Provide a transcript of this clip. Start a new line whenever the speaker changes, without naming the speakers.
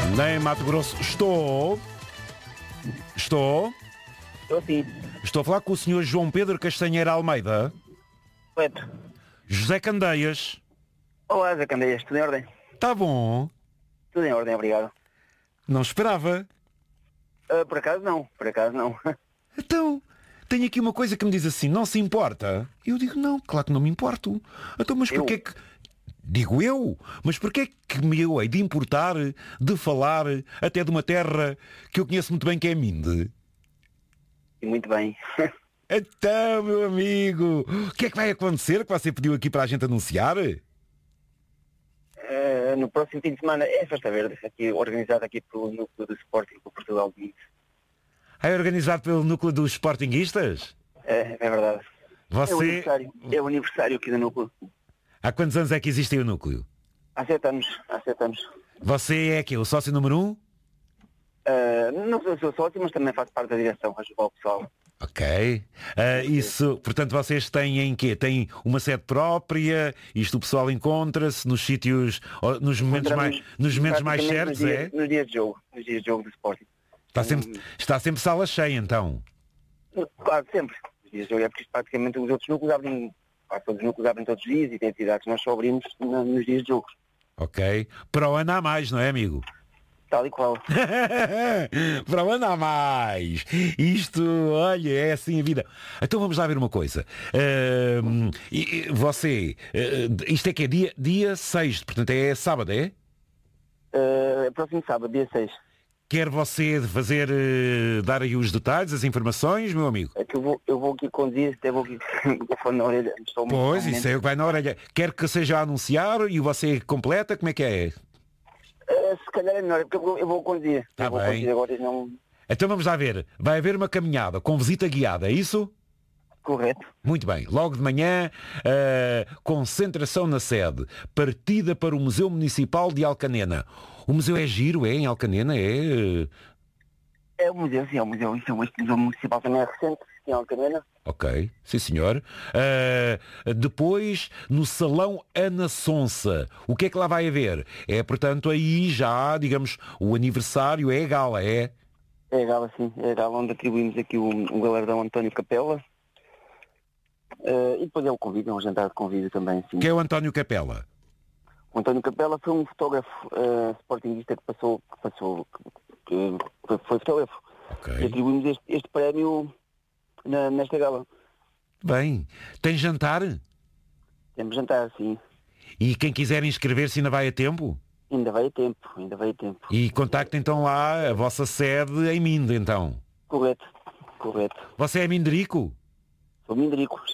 Nem Mato Grosso. Estou.
Estou sim.
Estou a falar com o senhor João Pedro Castanheira Almeida.
Correto.
José Candeias.
Olá, Zé Candeias, tudo em ordem?
Tá bom.
Tudo em ordem, obrigado.
Não esperava.
Por acaso não.
Então, tenho aqui uma coisa que me diz assim, não se importa? Eu digo, não, claro que não me importo. Então, mas porquê que... Digo eu, mas porquê que me eu hei de importar, de falar, até de uma terra que eu conheço muito bem, que é Minde?
E muito bem.
Então, meu amigo, o que é que vai acontecer que você pediu aqui para a gente anunciar?
No próximo fim de semana é Festa Verde, aqui, organizada aqui pelo Núcleo do Sporting por Portugal.
É organizado pelo núcleo dos Sportinguistas?
É verdade.
Você...
É o aniversário aqui do Núcleo.
Há quantos anos é que existe aí o núcleo?
Há 7 anos.
Você é aqui, o sócio número 1?
Não sou sócio, mas também faço parte da direção, ajudar o pessoal.
Ok. Isso, portanto, vocês têm em quê? Têm uma sede própria? Isto o pessoal encontra-se nos sítios, nos momentos mais certos, é?
Nos dias de jogo do Sporting.
Está sempre sala cheia, então?
Claro, sempre. Os dias de jogo é porque praticamente os outros núcleos abrem, todos os núcleos abrem todos os dias e tem atividades que nós só abrimos nos dias de jogo.
Ok. Para o ano há mais, não é, amigo?
Tal e qual.
Para o ano há mais. Isto, olha, é assim a vida. Então vamos lá ver uma coisa. Você, isto é que é dia 6, portanto é sábado, é?
Próximo sábado, dia 6.
Quer você fazer, dar aí os detalhes, as informações, meu amigo?
É que eu vou aqui conduzir, até vou aqui com o microfone na orelha.
Pois, isso é o que vai na orelha. Quer que seja a anunciar e você completa, como é que é?
Se calhar é melhor, porque eu vou conduzir.
Está bem.
Conduzir agora, não...
Então vamos lá ver. Vai haver uma caminhada com visita guiada, é isso?
Correto.
Muito bem. Logo de manhã, concentração na sede. Partida para o Museu Municipal de Alcanena. O museu é giro, é? Em Alcanena, é?
É o museu, sim, é o museu. Este museu municipal também é recente, em Alcanena.
Ok, sim senhor. Depois, no Salão Ana Sonsa, o que é que lá vai haver? É, portanto, aí já, digamos, o aniversário é a gala, é?
É a gala, sim. É a gala onde atribuímos aqui o galardão António Capela. E depois é o convite, é um jantar de convite também, sim.
Que é o António Capela?
O António Capela foi um fotógrafo sportinguista que foi fotógrafo.
Ok.
E atribuímos este prémio nesta gala.
Bem, tem jantar?
Temos jantar, sim.
E quem quiser inscrever-se ainda vai a tempo?
Ainda vai a tempo.
E contacta então lá a vossa sede em Minde, então.
Correto.
Você é minderico?
Sou minderico.